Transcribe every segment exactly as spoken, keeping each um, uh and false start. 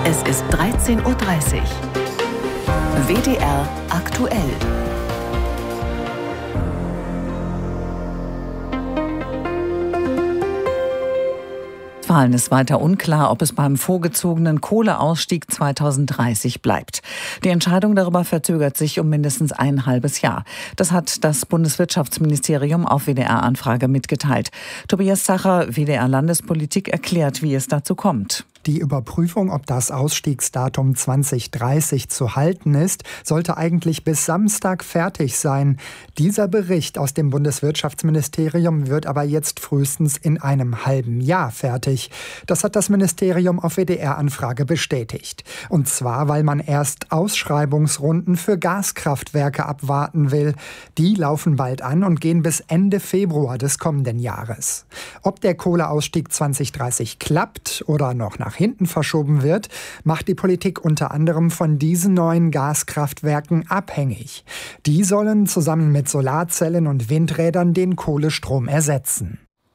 Es ist dreizehn Uhr dreißig. W D R aktuell. Westfalen ist weiter unklar, ob es beim vorgezogenen Kohleausstieg zweitausenddreißig bleibt. Die Entscheidung darüber verzögert sich um mindestens ein halbes Jahr. Das hat das Bundeswirtschaftsministerium auf W D R-Anfrage mitgeteilt. Tobias Zacher, W D R-Landespolitik, erklärt, wie es dazu kommt. Die Überprüfung, ob das Ausstiegsdatum zweitausenddreißig zu halten ist, sollte eigentlich bis Samstag fertig sein. Dieser Bericht aus dem Bundeswirtschaftsministerium wird aber jetzt frühestens in einem halben Jahr fertig. Das hat das Ministerium auf W D R-Anfrage bestätigt. Und zwar, weil man erst Ausschreibungsrunden für Gaskraftwerke abwarten will. Die laufen bald an und gehen bis Ende Februar des kommenden Jahres. Ob der Kohleausstieg zweitausenddreißig klappt oder noch nach hinten verschoben wird, macht die Politik unter anderem von diesen neuen Gaskraftwerken abhängig. Die sollen zusammen mit Solarzellen und Windrädern den Kohlestrom ersetzen.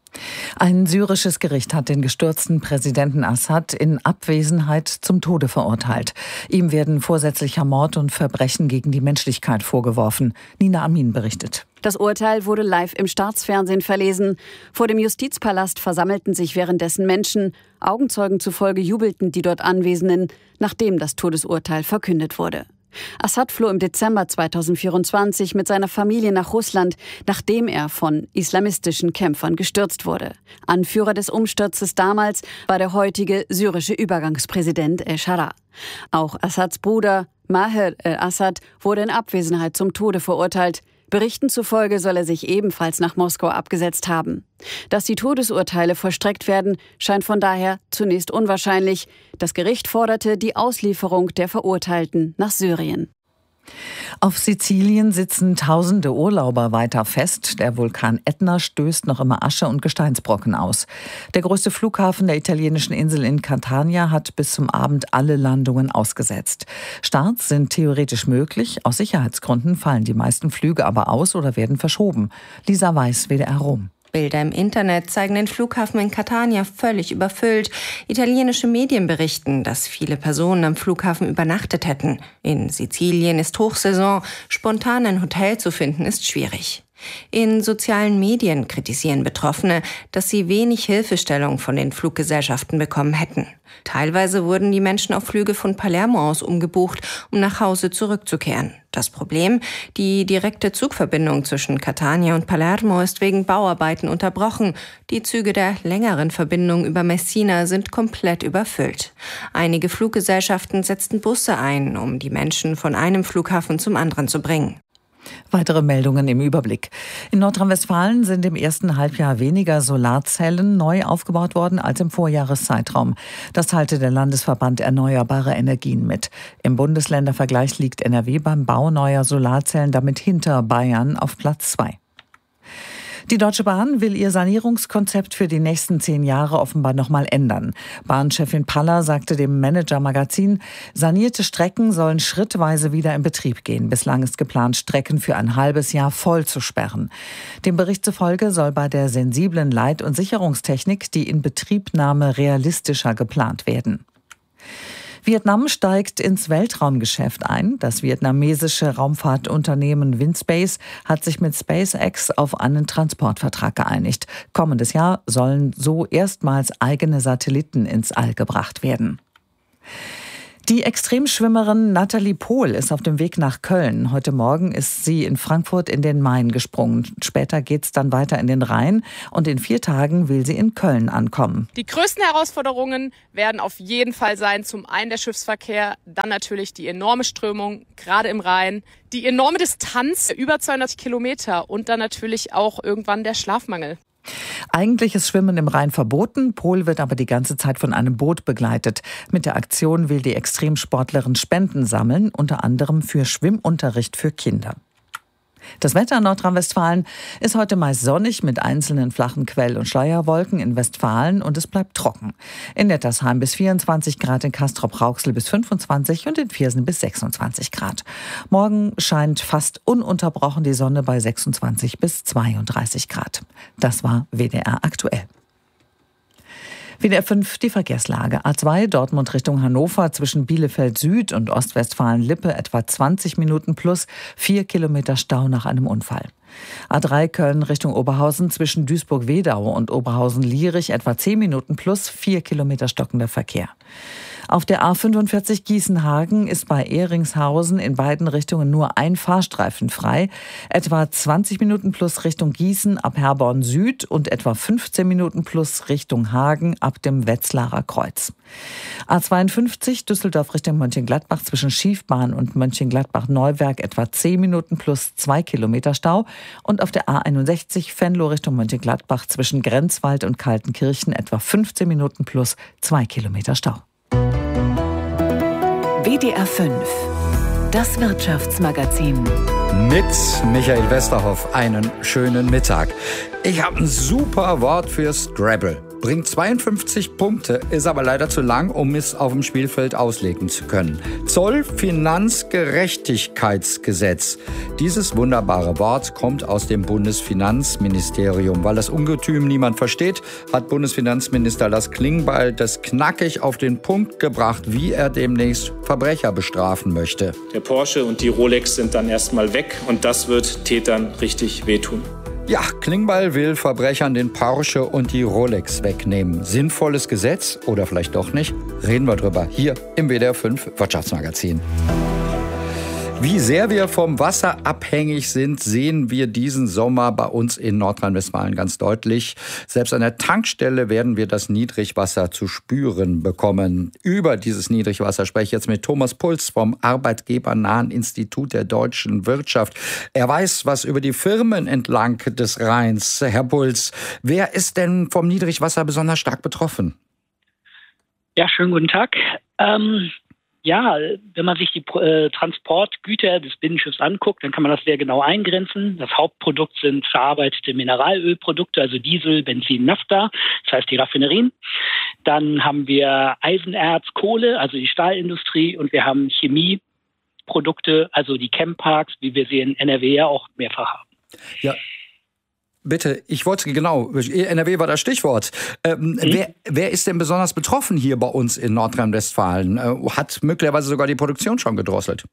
Ein syrisches Gericht hat den gestürzten Präsidenten Assad in Abwesenheit zum Tode verurteilt. Ihm werden vorsätzlicher Mord und Verbrechen gegen die Menschlichkeit vorgeworfen. Nina Amin berichtet. Das Urteil wurde live im Staatsfernsehen verlesen. Vor dem Justizpalast versammelten sich währenddessen Menschen. Augenzeugen zufolge jubelten die dort Anwesenden, nachdem das Todesurteil verkündet wurde. Assad floh im Dezember zweitausendvierundzwanzig mit seiner Familie nach Russland, nachdem er von islamistischen Kämpfern gestürzt wurde. Anführer des Umsturzes damals war der heutige syrische Übergangspräsident El-Shara. Auch Assads Bruder Maher el-Assad wurde in Abwesenheit zum Tode verurteilt. Berichten zufolge soll er sich ebenfalls nach Moskau abgesetzt haben. Dass die Todesurteile vollstreckt werden, scheint von daher zunächst unwahrscheinlich. Das Gericht forderte die Auslieferung der Verurteilten nach Syrien. Auf Sizilien sitzen tausende Urlauber weiter fest. Der Vulkan Ätna stößt noch immer Asche und Gesteinsbrocken aus. Der größte Flughafen der italienischen Insel in Catania hat bis zum Abend alle Landungen ausgesetzt. Starts sind theoretisch möglich. Aus Sicherheitsgründen fallen die meisten Flüge aber aus oder werden verschoben. Lisa Weiß, W D R Rom. Bilder im Internet zeigen den Flughafen in Catania völlig überfüllt. Italienische Medien berichten, dass viele Personen am Flughafen übernachtet hätten. In Sizilien ist Hochsaison, spontan ein Hotel zu finden ist schwierig. In sozialen Medien kritisieren Betroffene, dass sie wenig Hilfestellung von den Fluggesellschaften bekommen hätten. Teilweise wurden die Menschen auf Flüge von Palermo aus umgebucht, um nach Hause zurückzukehren. Das Problem: Die direkte Zugverbindung zwischen Catania und Palermo ist wegen Bauarbeiten unterbrochen. Die Züge der längeren Verbindung über Messina sind komplett überfüllt. Einige Fluggesellschaften setzten Busse ein, um die Menschen von einem Flughafen zum anderen zu bringen. Weitere Meldungen im Überblick. In Nordrhein-Westfalen sind im ersten Halbjahr weniger Solarzellen neu aufgebaut worden als im Vorjahreszeitraum. Das teilte der Landesverband Erneuerbare Energien mit. Im Bundesländervergleich liegt N R W beim Bau neuer Solarzellen damit hinter Bayern auf Platz zwei. Die Deutsche Bahn will ihr Sanierungskonzept für die nächsten zehn Jahre offenbar noch mal ändern. Bahnchefin Paller sagte dem Manager-Magazin, sanierte Strecken sollen schrittweise wieder in Betrieb gehen. Bislang ist geplant, Strecken für ein halbes Jahr voll zu sperren. Dem Bericht zufolge soll bei der sensiblen Leit- und Sicherungstechnik die Inbetriebnahme realistischer geplant werden. Vietnam steigt ins Weltraumgeschäft ein. Das vietnamesische Raumfahrtunternehmen Windspace hat sich mit SpaceX auf einen Transportvertrag geeinigt. Kommendes Jahr sollen so erstmals eigene Satelliten ins All gebracht werden. Die Extremschwimmerin Nathalie Pohl ist auf dem Weg nach Köln. Heute Morgen ist sie in Frankfurt in den Main gesprungen. Später geht's dann weiter in den Rhein und in vier Tagen will sie in Köln ankommen. Die größten Herausforderungen werden auf jeden Fall sein, zum einen der Schiffsverkehr, dann natürlich die enorme Strömung, gerade im Rhein, die enorme Distanz, über zweihundert Kilometer und dann natürlich auch irgendwann der Schlafmangel. Eigentlich ist Schwimmen im Rhein verboten. Pohl wird aber die ganze Zeit von einem Boot begleitet. Mit der Aktion will die Extremsportlerin Spenden sammeln, unter anderem für Schwimmunterricht für Kinder. Das Wetter in Nordrhein-Westfalen ist heute meist sonnig mit einzelnen flachen Quell- und Schleierwolken in Westfalen und es bleibt trocken. In Nettersheim bis vierundzwanzig Grad, in Castrop-Rauxel bis fünfundzwanzig und in Viersen bis sechsundzwanzig Grad. Morgen scheint fast ununterbrochen die Sonne bei sechsundzwanzig bis zweiunddreißig Grad. Das war W D R aktuell. W D R fünf die Verkehrslage. A zwei Dortmund Richtung Hannover zwischen Bielefeld Süd und Ostwestfalen-Lippe etwa zwanzig Minuten plus vier Kilometer Stau nach einem Unfall. A drei Köln Richtung Oberhausen zwischen Duisburg-Wedau und Oberhausen-Lierich etwa zehn Minuten plus vier Kilometer stockender Verkehr. Auf der A fünfundvierzig Gießen-Hagen ist bei Ehringshausen in beiden Richtungen nur ein Fahrstreifen frei. Etwa zwanzig Minuten plus Richtung Gießen ab Herborn Süd und etwa fünfzehn Minuten plus Richtung Hagen ab dem Wetzlarer Kreuz. A zweiundfünfzig Düsseldorf Richtung Mönchengladbach zwischen Schiefbahn und Mönchengladbach-Neuwerk etwa zehn Minuten plus zwei Kilometer Stau. Und auf der A einundsechzig Venlo Richtung Mönchengladbach zwischen Grenzwald und Kaltenkirchen etwa fünfzehn Minuten plus zwei Kilometer Stau. W D R fünf, das Wirtschaftsmagazin. Mit Michael Westerhoff einen schönen Mittag. Ich habe ein super Wort für Scrabble. Bringt zweiundfünfzig Punkte, ist aber leider zu lang, um es auf dem Spielfeld auslegen zu können. Zollfinanzgerechtigkeitsgesetz. Dieses wunderbare Wort kommt aus dem Bundesfinanzministerium. Weil das Ungetüm niemand versteht, hat Bundesfinanzminister Lars Klingbeil das knackig auf den Punkt gebracht, wie er demnächst Verbrecher bestrafen möchte. Der Porsche und die Rolex sind dann erstmal weg und das wird Tätern richtig wehtun. Ja, Klingbeil will Verbrechern den Porsche und die Rolex wegnehmen. Sinnvolles Gesetz oder vielleicht doch nicht? Reden wir drüber hier im W D R fünf Wirtschaftsmagazin. Wie sehr wir vom Wasser abhängig sind, sehen wir diesen Sommer bei uns in Nordrhein-Westfalen ganz deutlich. Selbst an der Tankstelle werden wir das Niedrigwasser zu spüren bekommen. Über dieses Niedrigwasser spreche ich jetzt mit Thomas Puls vom Arbeitgebernahen Institut der deutschen Wirtschaft. Er weiß was über die Firmen entlang des Rheins. Herr Puls, wer ist denn vom Niedrigwasser besonders stark betroffen? Ja, schönen guten Tag. Ähm Ja, wenn man sich die äh, Transportgüter des Binnenschiffs anguckt, dann kann man das sehr genau eingrenzen. Das Hauptprodukt sind verarbeitete Mineralölprodukte, also Diesel, Benzin, Naphtha, das heißt die Raffinerien. Dann haben wir Eisenerz, Kohle, also die Stahlindustrie, und wir haben Chemieprodukte, also die Chemparks, wie wir sie in N R W ja auch mehrfach haben. Ja. Bitte, ich wollte genau, N R W war das Stichwort. Ähm, mhm. wer, wer ist denn besonders betroffen hier bei uns in Nordrhein-Westfalen? Äh, hat möglicherweise sogar die Produktion schon gedrosselt?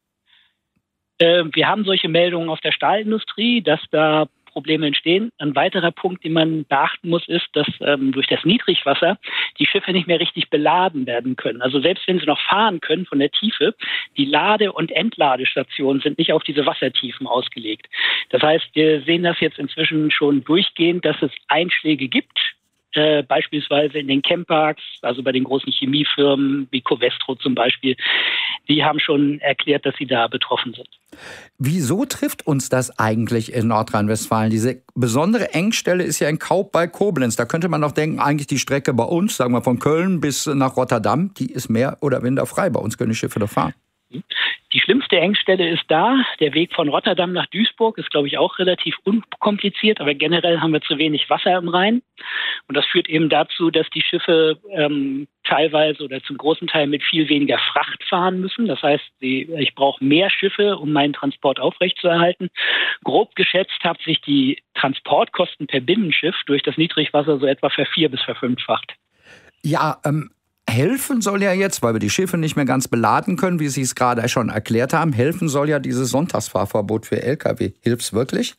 Äh, wir haben solche Meldungen aus der Stahlindustrie, dass da Probleme entstehen. Ein weiterer Punkt, den man beachten muss, ist, dass ähm, durch das Niedrigwasser die Schiffe nicht mehr richtig beladen werden können. Also selbst wenn sie noch fahren können von der Tiefe, die Lade- und Entladestationen sind nicht auf diese Wassertiefen ausgelegt. Das heißt, wir sehen das jetzt inzwischen schon durchgehend, dass es Einschläge gibt, äh, beispielsweise in den Chemparks, also bei den großen Chemiefirmen wie Covestro zum Beispiel. Die haben schon erklärt, dass sie da betroffen sind. Wieso trifft uns das eigentlich in Nordrhein-Westfalen? Diese besondere Engstelle ist ja in Kaub bei Koblenz. Da könnte man doch denken, eigentlich die Strecke bei uns, sagen wir von Köln bis nach Rotterdam, die ist mehr oder weniger frei. Bei uns können die Schiffe da fahren. Die schlimmste Engstelle ist da. Der Weg von Rotterdam nach Duisburg ist, glaube ich, auch relativ unkompliziert. Aber generell haben wir zu wenig Wasser im Rhein. Und das führt eben dazu, dass die Schiffe ähm, teilweise oder zum großen Teil mit viel weniger Fracht fahren müssen. Das heißt, die, ich brauche mehr Schiffe, um meinen Transport aufrechtzuerhalten. Grob geschätzt hat sich die Transportkosten per Binnenschiff durch das Niedrigwasser so etwa vervier- bis verfünffacht. Ja, ähm helfen soll ja jetzt, weil wir die Schiffe nicht mehr ganz beladen können, wie Sie es gerade schon erklärt haben, helfen soll ja dieses Sonntagsfahrverbot für L K W. Hilft es wirklich?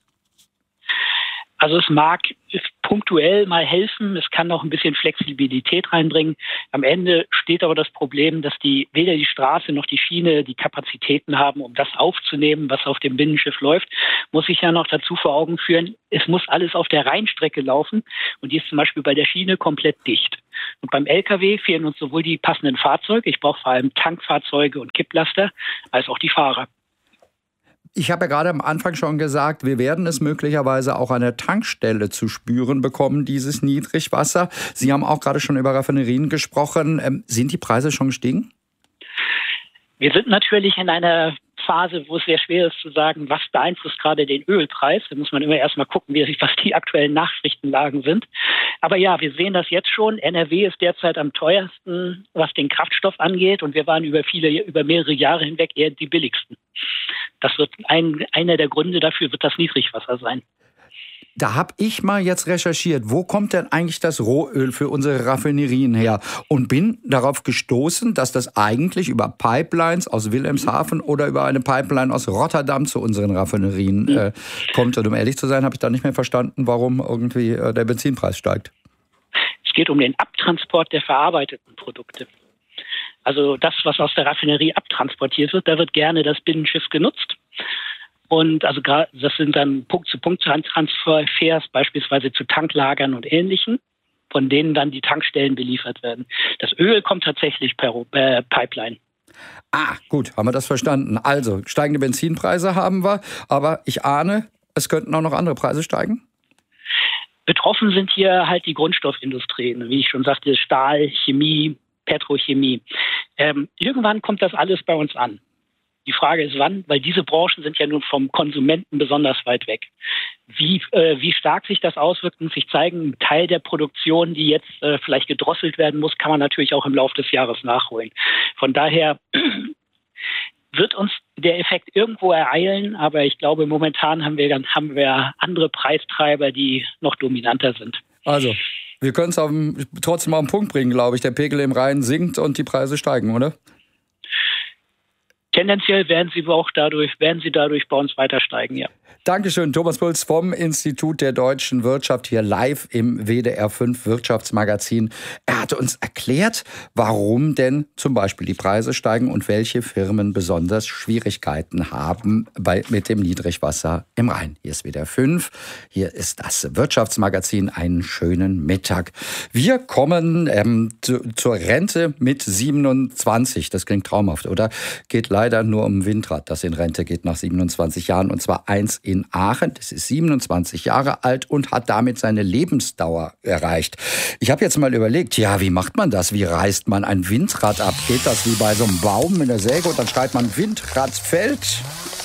Also es mag punktuell mal helfen, es kann auch ein bisschen Flexibilität reinbringen. Am Ende steht aber das Problem, dass die weder die Straße noch die Schiene die Kapazitäten haben, um das aufzunehmen, was auf dem Binnenschiff läuft. Muss ich ja noch dazu vor Augen führen, es muss alles auf der Rheinstrecke laufen und die ist zum Beispiel bei der Schiene komplett dicht. Und beim L K W fehlen uns sowohl die passenden Fahrzeuge, ich brauche vor allem Tankfahrzeuge und Kipplaster, als auch die Fahrer. Ich habe ja gerade am Anfang schon gesagt, wir werden es möglicherweise auch an der Tankstelle zu spüren bekommen, dieses Niedrigwasser. Sie haben auch gerade schon über Raffinerien gesprochen. Ähm, sind die Preise schon gestiegen? Wir sind natürlich in einer Phase, wo es sehr schwer ist zu sagen, was beeinflusst gerade den Ölpreis. Da muss man immer erstmal gucken, wie, was die aktuellen Nachrichtenlagen sind. Aber ja, wir sehen das jetzt schon. N R W ist derzeit am teuersten, was den Kraftstoff angeht. Und wir waren über viele, über mehrere Jahre hinweg eher die billigsten. Das wird ein, einer der Gründe dafür wird das Niedrigwasser sein. Da habe ich mal jetzt recherchiert, wo kommt denn eigentlich das Rohöl für unsere Raffinerien her? Und bin darauf gestoßen, dass das eigentlich über Pipelines aus Wilhelmshaven oder über eine Pipeline aus Rotterdam zu unseren Raffinerien äh, kommt. Und um ehrlich zu sein, habe ich da nicht mehr verstanden, warum irgendwie äh, der Benzinpreis steigt. Es geht um den Abtransport der verarbeiteten Produkte. Also das, was aus der Raffinerie abtransportiert wird, da wird gerne das Binnenschiff genutzt. Und also das sind dann Punkt-zu-Punkt-Transfers, beispielsweise zu Tanklagern und Ähnlichem, von denen dann die Tankstellen beliefert werden. Das Öl kommt tatsächlich per äh, Pipeline. Ah, gut, haben wir das verstanden. Also, steigende Benzinpreise haben wir, aber ich ahne, es könnten auch noch andere Preise steigen? Betroffen sind hier halt die Grundstoffindustrien, wie ich schon sagte, Stahl, Chemie, Petrochemie. Ähm, irgendwann kommt das alles bei uns an. Die Frage ist wann, weil diese Branchen sind ja nun vom Konsumenten besonders weit weg. Wie, äh, wie stark sich das auswirkt, muss sich zeigen. Ein Teil der Produktion, die jetzt äh, vielleicht gedrosselt werden muss, kann man natürlich auch im Laufe des Jahres nachholen. Von daher wird uns der Effekt irgendwo ereilen, aber ich glaube, momentan haben wir, haben wir andere Preistreiber, die noch dominanter sind. Also, wir können es trotzdem auf den Punkt bringen, glaube ich. Der Pegel im Rhein sinkt und die Preise steigen, oder? Tendenziell werden sie auch dadurch, werden sie dadurch bei uns weiter steigen, ja. Dankeschön, Thomas Puls vom Institut der deutschen Wirtschaft hier live im W D R fünf Wirtschaftsmagazin. Er hatte uns erklärt, warum denn zum Beispiel die Preise steigen und welche Firmen besonders Schwierigkeiten haben bei, mit dem Niedrigwasser im Rhein. Hier ist W D R fünf, hier ist das Wirtschaftsmagazin. Einen schönen Mittag. Wir kommen ähm, zu, zur Rente mit siebenundzwanzig. Das klingt traumhaft, oder? Geht leider nur um Windrad, das in Rente geht nach siebenundzwanzig Jahren, und zwar eins in in Aachen. Das ist siebenundzwanzig Jahre alt und hat damit seine Lebensdauer erreicht. Ich habe jetzt mal überlegt, ja, wie macht man das? Wie reißt man ein Windrad ab? Geht das wie bei so einem Baum mit der Säge und dann schreit man Windradfeld?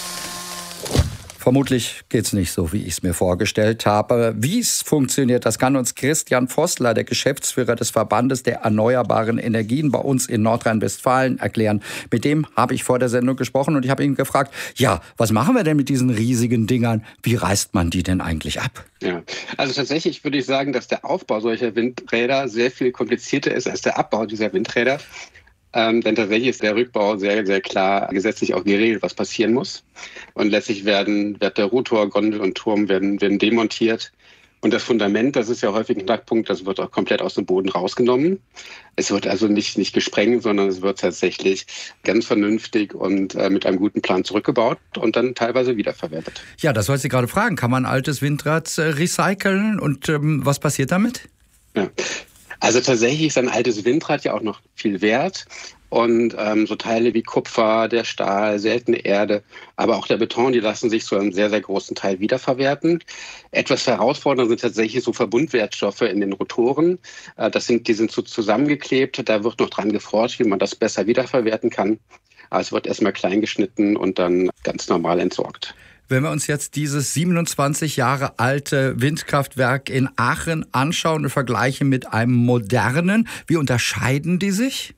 Vermutlich geht's nicht so, wie ich es mir vorgestellt habe. Wie es funktioniert, das kann uns Christian Vossler, der Geschäftsführer des Verbandes der erneuerbaren Energien bei uns in Nordrhein-Westfalen, erklären. Mit dem habe ich vor der Sendung gesprochen und ich habe ihn gefragt, ja, was machen wir denn mit diesen riesigen Dingern? Wie reißt man die denn eigentlich ab? Ja, also tatsächlich würde ich sagen, dass der Aufbau solcher Windräder sehr viel komplizierter ist als der Abbau dieser Windräder. Ähm, denn tatsächlich ist der Rückbau sehr, sehr klar gesetzlich auch geregelt, was passieren muss. Und letztlich werden, wird der Rotor, Gondel und Turm werden, werden demontiert. Und das Fundament, das ist ja häufig ein Knackpunkt, das wird auch komplett aus dem Boden rausgenommen. Es wird also nicht, nicht gesprengt, sondern es wird tatsächlich ganz vernünftig und äh, mit einem guten Plan zurückgebaut und dann teilweise wiederverwertet. Ja, das wollte ich gerade fragen. Kann man altes Windrad äh, recyceln und ähm, was passiert damit? Ja. Also tatsächlich ist ein altes Windrad ja auch noch viel wert. Und ähm, so Teile wie Kupfer, der Stahl, seltene Erde, aber auch der Beton, die lassen sich zu einem sehr, sehr großen Teil wiederverwerten. Etwas herausfordernd sind tatsächlich so Verbundwertstoffe in den Rotoren. Äh, das sind, die sind so zusammengeklebt. Da wird noch dran geforscht, wie man das besser wiederverwerten kann. Aber es wird erstmal klein geschnitten und dann ganz normal entsorgt. Wenn wir uns jetzt dieses siebenundzwanzig Jahre alte Windkraftwerk in Aachen anschauen und vergleichen mit einem modernen, wie unterscheiden die sich?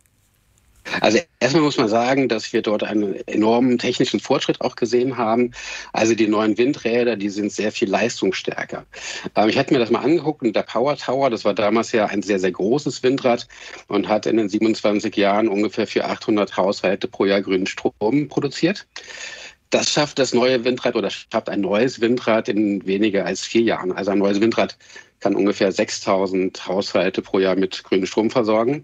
Also erstmal muss man sagen, dass wir dort einen enormen technischen Fortschritt auch gesehen haben. Also die neuen Windräder, die sind sehr viel leistungsstärker. Ich hatte mir das mal angeguckt und der Power Tower, das war damals ja ein sehr, sehr großes Windrad und hat in den siebenundzwanzig Jahren ungefähr für achthundert Haushalte pro Jahr grünen Strom produziert. Das schafft das neue Windrad oder schafft ein neues Windrad in weniger als vier Jahren. Also ein neues Windrad kann ungefähr sechstausend Haushalte pro Jahr mit grünem Strom versorgen.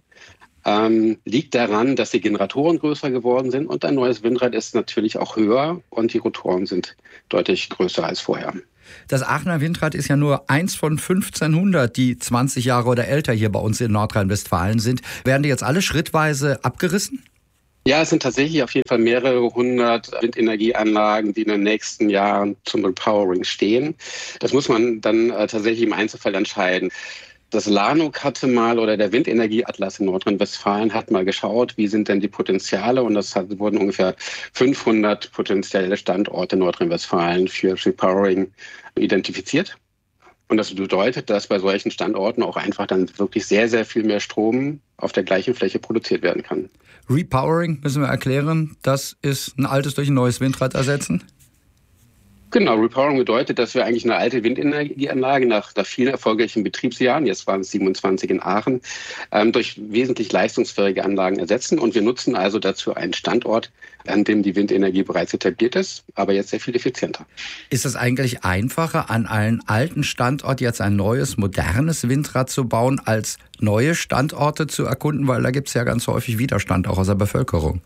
Ähm, liegt daran, dass die Generatoren größer geworden sind und ein neues Windrad ist natürlich auch höher und die Rotoren sind deutlich größer als vorher. Das Aachener Windrad ist ja nur eins von fünfzehnhundert, die zwanzig Jahre oder älter hier bei uns in Nordrhein-Westfalen sind. Werden die jetzt alle schrittweise abgerissen? Ja, es sind tatsächlich auf jeden Fall mehrere hundert Windenergieanlagen, die in den nächsten Jahren zum Repowering stehen. Das muss man dann äh, tatsächlich im Einzelfall entscheiden. Das LANUC hatte mal, oder der Windenergieatlas in Nordrhein-Westfalen hat mal geschaut, wie sind denn die Potenziale, und das hat, wurden ungefähr fünfhundert potenzielle Standorte in Nordrhein-Westfalen für Repowering identifiziert. Und das bedeutet, dass bei solchen Standorten auch einfach dann wirklich sehr, sehr viel mehr Strom auf der gleichen Fläche produziert werden kann. Repowering, müssen wir erklären, das ist ein altes durch ein neues Windrad ersetzen? Genau, Repowering bedeutet, dass wir eigentlich eine alte Windenergieanlage nach, nach vielen erfolgreichen Betriebsjahren, jetzt waren es siebenundzwanzig in Aachen, ähm, durch wesentlich leistungsfähige Anlagen ersetzen. Und wir nutzen also dazu einen Standort, an dem die Windenergie bereits etabliert ist, aber jetzt sehr viel effizienter. Ist es eigentlich einfacher, an einen alten Standort jetzt ein neues, modernes Windrad zu bauen, als neue Standorte zu erkunden? Weil da gibt es ja ganz häufig Widerstand auch aus der Bevölkerung.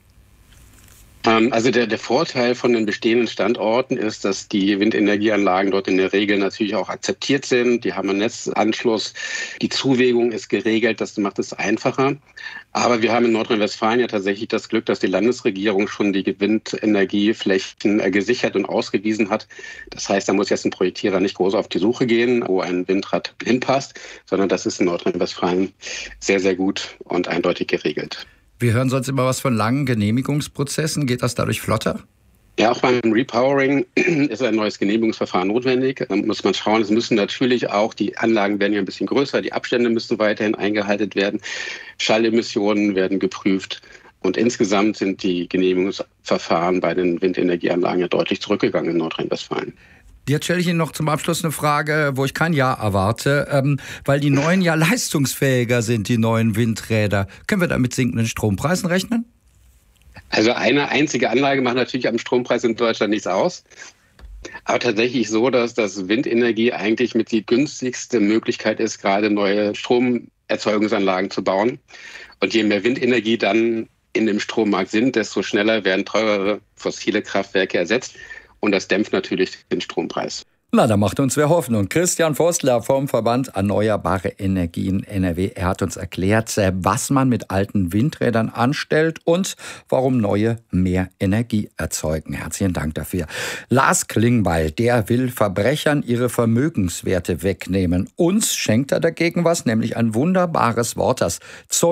Also der, der Vorteil von den bestehenden Standorten ist, dass die Windenergieanlagen dort in der Regel natürlich auch akzeptiert sind. Die haben einen Netzanschluss. Die Zuwägung ist geregelt. Das macht es einfacher. Aber wir haben in Nordrhein-Westfalen ja tatsächlich das Glück, dass die Landesregierung schon die Windenergieflächen gesichert und ausgewiesen hat. Das heißt, da muss jetzt ein Projektierer nicht groß auf die Suche gehen, wo ein Windrad hinpasst, sondern das ist in Nordrhein-Westfalen sehr, sehr gut und eindeutig geregelt. Wir hören sonst immer was von langen Genehmigungsprozessen. Geht das dadurch flotter? Ja, auch beim Repowering ist ein neues Genehmigungsverfahren notwendig. Da muss man schauen, es müssen natürlich auch, die Anlagen werden ja ein bisschen größer, die Abstände müssen weiterhin eingehalten werden, Schallemissionen werden geprüft. Und insgesamt sind die Genehmigungsverfahren bei den Windenergieanlagen ja deutlich zurückgegangen in Nordrhein-Westfalen. Jetzt stelle ich Ihnen noch zum Abschluss eine Frage, wo ich kein Ja erwarte, ähm, weil die neuen ja leistungsfähiger sind, die neuen Windräder. Können wir da mit sinkenden Strompreisen rechnen? Also eine einzige Anlage macht natürlich am Strompreis in Deutschland nichts aus. Aber tatsächlich so, dass das Windenergie eigentlich mit die günstigste Möglichkeit ist, gerade neue Stromerzeugungsanlagen zu bauen. Und je mehr Windenergie dann in dem Strommarkt sind, desto schneller werden teurere fossile Kraftwerke ersetzt. Und das dämpft natürlich den Strompreis. Na, da macht uns wer Hoffnung. Christian Forstler vom Verband Erneuerbare Energien N R W. Er hat uns erklärt, was man mit alten Windrädern anstellt und warum neue mehr Energie erzeugen. Herzlichen Dank dafür. Lars Klingbeil, der will Verbrechern ihre Vermögenswerte wegnehmen. Uns schenkt er dagegen was, nämlich ein wunderbares Wort, das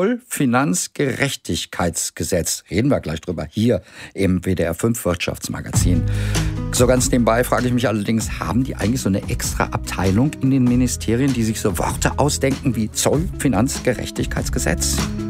Zollfinanzgerechtigkeitsgesetz. Reden wir gleich drüber hier im W D R fünf Wirtschaftsmagazin. So ganz nebenbei frage ich mich allerdings, haben die eigentlich so eine extra Abteilung in den Ministerien, die sich so Worte ausdenken wie Zollfinanzgerechtigkeitsgesetz?